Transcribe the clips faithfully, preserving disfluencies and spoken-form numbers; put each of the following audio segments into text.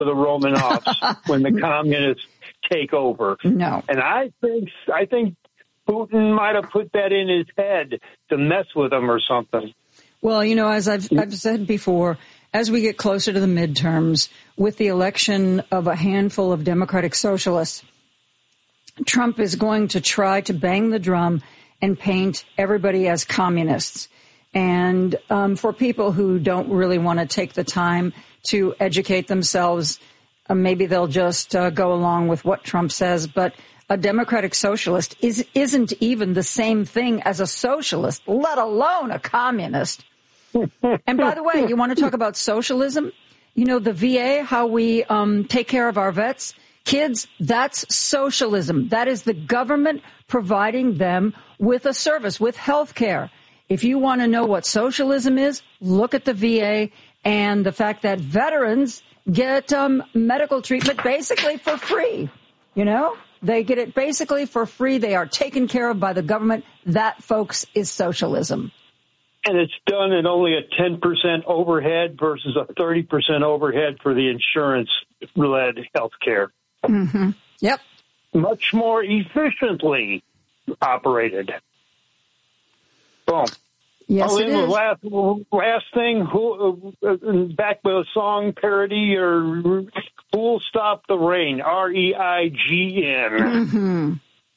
for the Romanovs when the communists take over. No. And I think I think Putin might have put that in his head to mess with him or something. Well, you know, as I've, I've said before, as we get closer to the midterms, with the election of a handful of Democratic socialists, Trump is going to try to bang the drum and paint everybody as communists. And um, for people who don't really want to take the time to educate themselves, uh, maybe they'll just uh, go along with what Trump says. But a Democratic socialist is, isn't even the same thing as a socialist, let alone a communist. And by the way, you want to talk about socialism? You know, the V A, how we um, take care of our vets, kids, that's socialism. That is the government providing them with a service, with health care. If you want to know what socialism is, look at the V A and the fact that veterans get um, medical treatment basically for free. You know, they get it basically for free. They are taken care of by the government. That, folks, is socialism. And it's done at only a ten percent overhead versus a thirty percent overhead for the insurance-led health care. Mm-hmm. Yep. Much more efficiently operated. Boom. Yes, oh, it is. Last, last thing, who, uh, back with a song parody or Who'll Stop the Rain, R E I G N. Mm-hmm.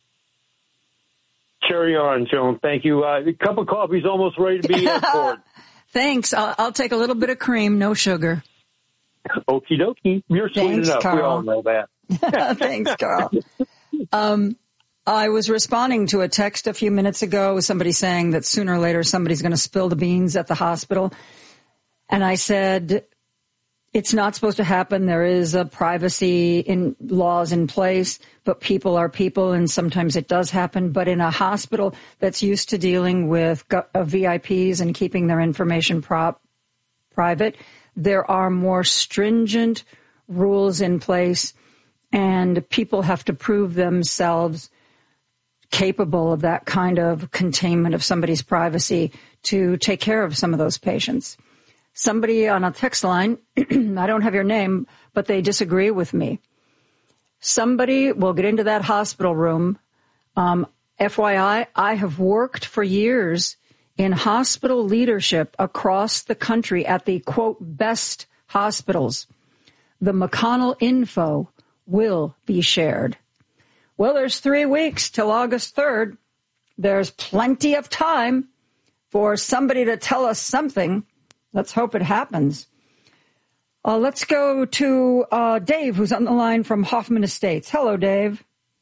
Carry on, Joan. Thank you. Uh, a cup of coffee's almost ready to be poured. Thanks. I'll, I'll take a little bit of cream, no sugar. Okie dokie. You're sweet Thanks, enough. Carl. We all know that. Thanks, Carl. Um, I was responding to a text a few minutes ago with somebody saying that sooner or later somebody's going to spill the beans at the hospital. And I said, it's not supposed to happen. There is a privacy in laws in place, but people are people, and sometimes it does happen. But in a hospital that's used to dealing with V I Ps and keeping their information prop, private, there are more stringent rules in place, and people have to prove themselves capable of that kind of containment of somebody's privacy to take care of some of those patients. Somebody on a text line, I don't have your name, but they disagree with me. Somebody will get into that hospital room. Um, F Y I, I have worked for years in hospital leadership across the country at the, quote, best hospitals. The McConnell info will be shared. Well, there's three weeks till August third. There's plenty of time for somebody to tell us something. Let's hope it happens. Uh, let's go to uh, Dave, who's on the line from Hoffman Estates. Hello, Dave.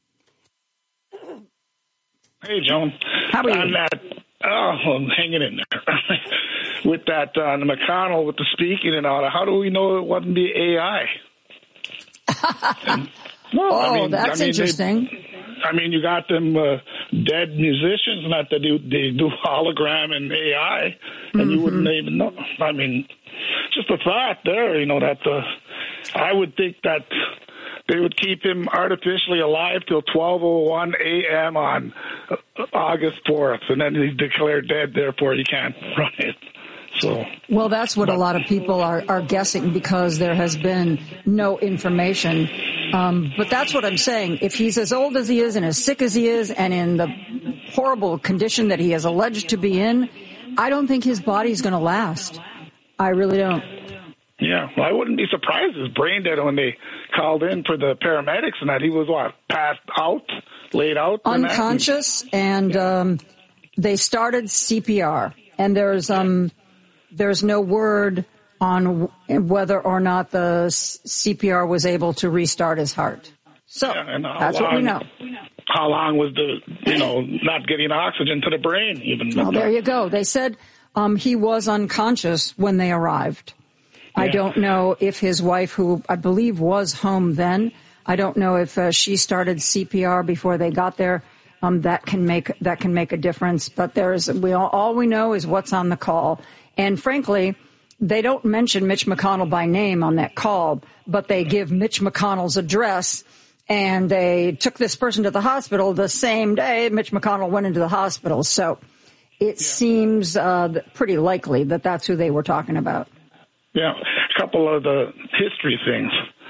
Hey, Joan. How are you? On that, oh, I'm hanging in there. With that, uh, the McConnell, with the speaking and all that, how do we know it wasn't the A I? and, no, oh, I mean, that's I mean, interesting. They, I mean, you got them uh, dead musicians, not that they, they do hologram and A I, and mm-hmm. you wouldn't even know. I mean, just a thought there, you know, that uh, I would think that they would keep him artificially alive till twelve oh one a.m. on uh, August fourth, and then he's declared dead, therefore he can't run it. So, well, that's what a lot of people are, are guessing because there has been no information. Um, but that's what I'm saying. If he's as old as he is and as sick as he is and in the horrible condition that he is alleged to be in, I don't think his body's going to last. I really don't. Yeah, well, I wouldn't be surprised if brain dead when they called in for the paramedics and that he was, what, passed out, laid out? Unconscious, and um, they started C P R. And there's um, there's no word on whether or not the C P R was able to restart his heart. So yeah, that's long, what we know. How long was the, you know, not getting oxygen to the brain even? Well, there you go. They said um, he was unconscious when they arrived. Yeah. I don't know if his wife, who I believe was home then, I don't know if uh, she started C P R before they got there. Um, that can make that can make a difference. But there's we all, all we know is what's on the call. And frankly, they don't mention Mitch McConnell by name on that call, but they give Mitch McConnell's address, and they took this person to the hospital the same day Mitch McConnell went into the hospital. So it yeah. seems uh, pretty likely that that's who they were talking about. Yeah, a couple of the history things.